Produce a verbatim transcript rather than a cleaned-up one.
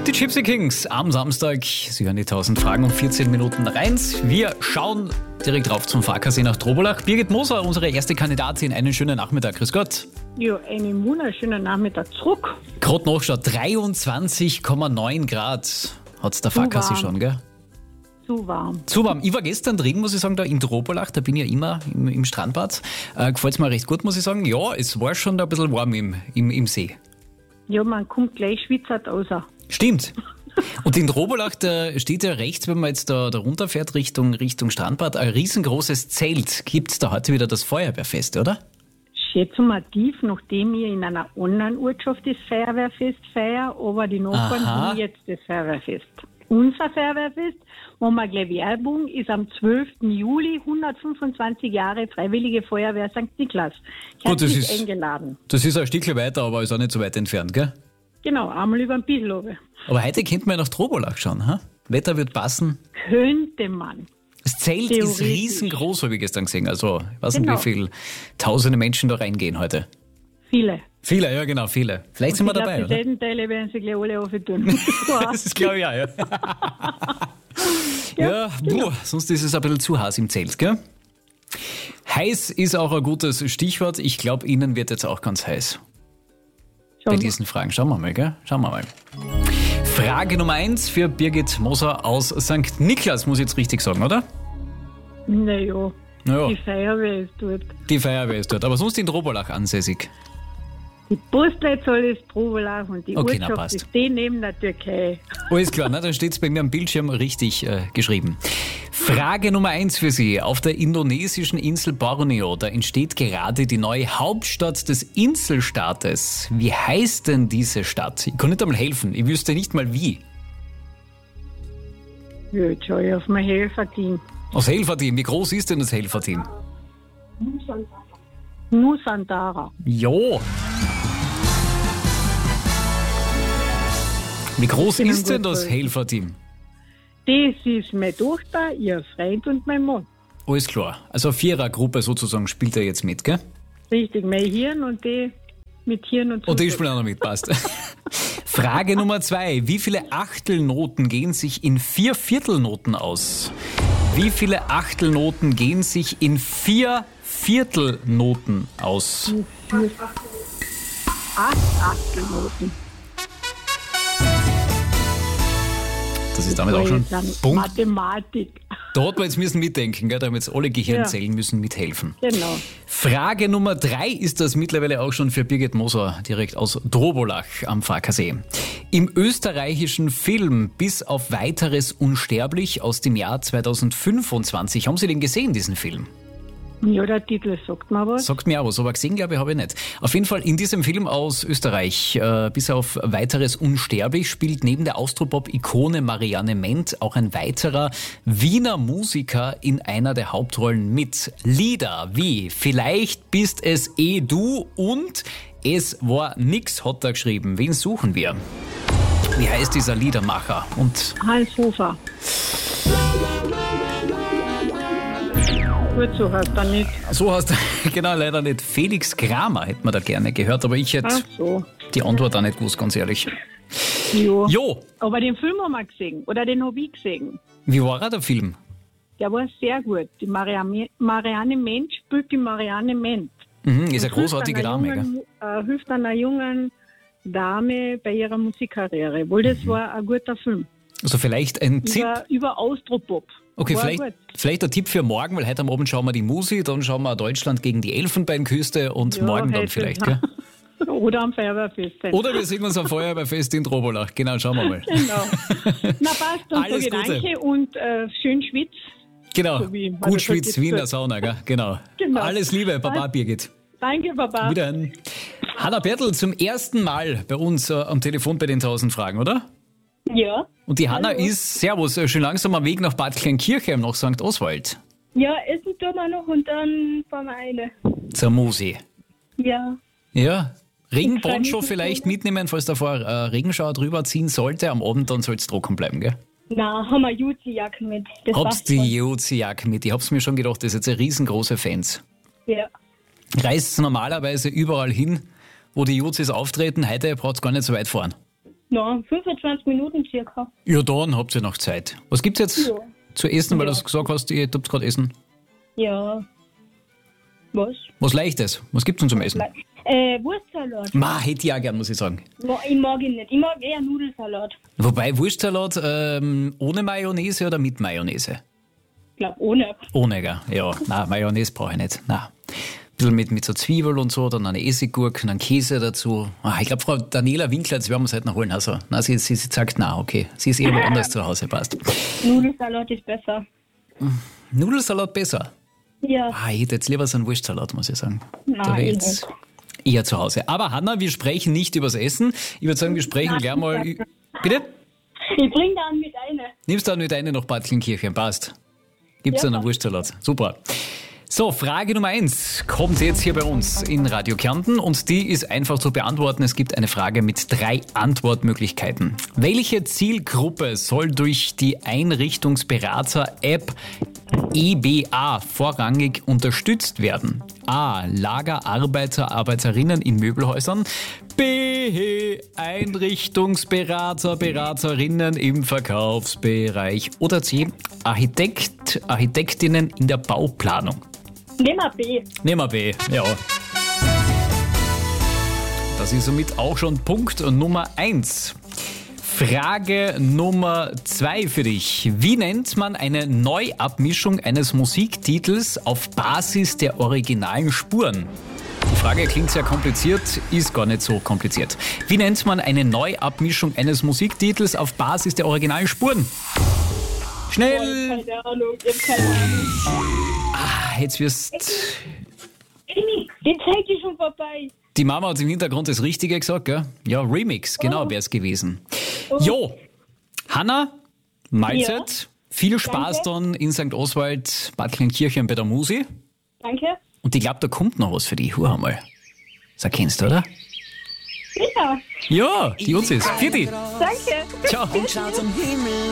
Die Gypsy Kings am Samstag. Sie hören die tausend Fragen um vierzehn Minuten reins. Wir schauen direkt rauf zum Fahrkasee nach Drobolach. Birgit Moser, unsere erste Kandidatin. Einen schönen Nachmittag. Grüß Gott. Ja, einen wunderschönen Nachmittag zurück. Gerade nachgeschaut, dreiundzwanzig Komma neun Grad hat der Fahrkasee schon, gell? Zu warm. Zu warm. Ich war gestern drin, muss ich sagen, da in Drobolach. Da bin ich ja immer im, im Strandbad. Äh, Gefällt es mir recht gut, muss ich sagen. Ja, es war schon da ein bisschen warm im, im, im See. Ja, man kommt gleich schwitzert raus. Stimmt. Und in Drobolach, da steht ja rechts, wenn man jetzt da, da runterfährt Richtung, Richtung Strandbad, ein riesengroßes Zelt. Gibt es da heute wieder das Feuerwehrfest, oder? Schätzumativ, nachdem ich in einer anderen Ortschaft das Feuerwehrfest feiere, aber die Nachbarn Aha. haben jetzt das Feuerwehrfest. Unser Feuerwehrfest, wo wir gleich Werbung, ist am zwölften Juli, hundertfünfundzwanzig Jahre Freiwillige Feuerwehr Sankt Niklas. Gut, das Herzlich ist- eingeladen. Das ist ein Stückchen weiter, aber ist auch nicht so weit entfernt, gell? Genau, einmal über den Bieslobe. Aber heute könnte man ja nach Drobolach schauen, ha? Wetter wird passen. Könnte man. Das Zelt ist Theoretisch. riesengroß, habe ich gestern gesehen. Also, ich weiß nicht, Genau. wie viele tausende Menschen da reingehen heute. Viele. Viele, ja genau, viele. Vielleicht sind wir Ich glaube, dabei, die oder? Seitenteile werden sie gleich alle aufentun. Das ist, glaube ich, auch, ja. Ja, puh, sonst ist es ein bisschen zu heiß im Zelt, gell? Heiß ist auch ein gutes Stichwort. Ich glaube, Ihnen wird jetzt auch ganz heiß bei diesen Fragen. Schauen wir mal, gell? Schauen wir mal. Frage Nummer eins für Birgit Moser aus Sankt Niklas, muss ich jetzt richtig sagen, oder? Naja, Naja, die Feuerwehr ist dort. die Feuerwehr ist dort, aber sonst in Drobolach ansässig. Die Postleitzahl ist Drobolach und die Okay, na, Ortschaft passt. ist die neben der Türkei. Alles klar, na, dann steht es bei mir am Bildschirm richtig äh, geschrieben. Frage Nummer eins für Sie. Auf der indonesischen Insel Borneo, da entsteht gerade die neue Hauptstadt des Inselstaates. Wie heißt denn diese Stadt? Ich kann nicht einmal helfen, ich wüsste nicht mal wie. Ja, jetzt schau ich auf mein Helferteam. Das Helferteam, wie groß ist denn das Helferteam? Nusantara. Jo. Wie groß bin ist ein denn das Gutteil. Helferteam? Das ist meine Tochter, ihr Freund und mein Mann. Alles klar, also eine Vierergruppe sozusagen spielt er jetzt mit, gell? Richtig, mein Hirn und die mit Hirn und Und die Zufall. spielen auch noch mit, passt. Frage Nummer zwei. Wie viele Achtelnoten gehen sich in vier Viertelnoten aus? Wie viele Achtelnoten gehen sich in vier Viertelnoten aus? Acht Achtelnoten. Das ist damit auch schon Dann Punkt. Mathematik. Da hat man jetzt müssen mitdenken, gell? Da haben jetzt alle Gehirnzellen müssen mithelfen. Genau. Frage Nummer drei ist das mittlerweile auch schon für Birgit Moser, direkt aus Drobolach am Fahrkasee. Im österreichischen Film Bis auf Weiteres unsterblich aus dem Jahr zweitausendfünfundzwanzig, haben Sie den gesehen, diesen Film? Ja, der Titel sagt mir was. Sagt mir auch was, aber gesehen, glaube ich, habe ich nicht. Auf jeden Fall in diesem Film aus Österreich, äh, bis auf Weiteres unsterblich, spielt neben der Austropop-Ikone Marianne Ment auch ein weiterer Wiener Musiker in einer der Hauptrollen mit. Lieder wie Vielleicht bist es eh du und Es war nix, hat er geschrieben. Wen suchen wir? Wie heißt dieser Liedermacher? Und Hans Hofer. Gut, so heißt er nicht. so heißt er, genau, leider nicht. Felix Kramer hätte man da gerne gehört, aber ich hätte Ach so. die Antwort auch nicht gewusst, ganz ehrlich. Ja. Jo, Aber den Film haben wir gesehen. Oder den habe ich gesehen. wie war er, der Film? Der war sehr gut. Die Marianne, Marianne Ment spielt die Marianne Ment. Mhm, ist eine Und großartige hilft Dame, einer gell? jungen, äh, hilft einer jungen Dame bei ihrer Musikkarriere. Wohl, das Mhm. war ein guter Film. Also vielleicht ein Tipp. Über, über Austropop. Okay, war vielleicht, gut. vielleicht ein Tipp für morgen, weil heute am Abend schauen wir die Musi, dann schauen wir Deutschland gegen die Elfenbeinküste und Ja, morgen dann heute- vielleicht, gell? Oder am Feuerwehrfest. Oder wir sehen uns am Feuerwehrfest in Drobolach. Genau, schauen wir mal. Genau. Na passt, dann Alles sage ich Gute. danke und äh, schön schwitz. Genau, So wie- gut also schwitzt jetzt wie in der gut. Sauna, gell? Genau. Genau. Alles Liebe, Baba Birgit. Danke, Baba. Wieder. Hanna Bertel zum ersten Mal bei uns äh, am Telefon bei den tausend Fragen, oder? Ja. Und die Hanna ist, servus, äh, schon langsam am Weg nach Bad Kleinkirchheim nach Sankt Oswald. Ja, essen tun wir noch und dann fahren wir eine. Zur Musi. Ja. Ja, Regenponcho Kleine vielleicht mitnehmen, falls davor äh, Regenschauer drüber ziehen sollte. Am Abend dann soll es trocken bleiben, gell? Na, haben wir Juzi-Jacken mit. Das Habt passt die schon. Juzi-Jacke mit? Ich hab's mir schon gedacht, das sind jetzt riesengroße Fans. Ja. Reist normalerweise überall hin, wo die Juzis auftreten. Heute braucht's gar nicht so weit fahren. Na, fünfundzwanzig Minuten circa. Ja, dann habt ihr noch Zeit. Was gibt's jetzt Ja. zu essen, weil Ja. du gesagt hast, ihr habt gerade Essen? Ja. Was? Was Leichtes? Was gibt's denn zum Essen? Äh, Wurstsalat. Ma, hätte ich auch gern, muss ich sagen. Ma- Ich mag ihn nicht. Ich mag eher Nudelsalat. Wobei, Wurstsalat ähm, ohne Mayonnaise oder mit Mayonnaise? Ich glaube, ohne. Ohne, gell? Ja, nein, Mayonnaise brauche ich nicht. Nein. Ein bisschen mit, mit so Zwiebel und so, dann eine Essiggurke, dann Käse dazu. Ah, ich glaube, Frau Daniela Winkler, jetzt werden wir es heute noch holen. Also, nein, sie, sie, sie sagt, nein, okay. Sie ist irgendwo anders zu Hause, passt. Nudelsalat ist besser. Nudelsalat besser. Ja. Ah, ich hätte jetzt lieber so einen Wurstsalat, muss ich sagen. Nein, da wäre ich jetzt eher zu Hause. Aber Hanna, wir sprechen nicht übers Essen. Ich würde sagen, wir sprechen gleich mal... ü- Bitte? Ich bring da mit eine. Nimmst du auch nicht eine nach Partenkirchen, passt. Gibt's Ja. einen Wurstsalat. Super. So, Frage Nummer eins kommt jetzt hier bei uns in Radio Kärnten und die ist einfach zu beantworten. Es gibt eine Frage mit drei Antwortmöglichkeiten. Welche Zielgruppe soll durch die Einrichtungsberater-App E B A vorrangig unterstützt werden? A. Lagerarbeiter, Arbeiterinnen in Möbelhäusern. B. Einrichtungsberater, Beraterinnen im Verkaufsbereich. Oder C. Architekt, Architektinnen in der Bauplanung. Nehmen wir B. Nehmen wir B, ja. Das ist somit auch schon Punkt Nummer eins. Frage Nummer zwei für dich. Wie nennt man eine Neuabmischung eines Musiktitels auf Basis der originalen Spuren? Die Frage klingt sehr kompliziert, ist gar nicht so kompliziert. Wie nennt man eine Neuabmischung eines Musiktitels auf Basis der originalen Spuren? Schnell! Keine Ahnung, ich hab keine Ahnung. Ah, jetzt wirst... Die Zeit ist schon vorbei. Die Mama hat im Hintergrund das Richtige gesagt, gell? Ja, Remix, genau wäre es gewesen. Jo, Hanna, Mahlzeit, viel Spaß Danke. dann in Sankt Oswald, Bad Kleinkirchen bei der Musi. Danke. Und ich glaube, da kommt noch was für dich. Hör einmal. Das erkennst du, oder? Ja, Ja, die uns ist. Vierte. danke. Ciao. Schau zum Himmel.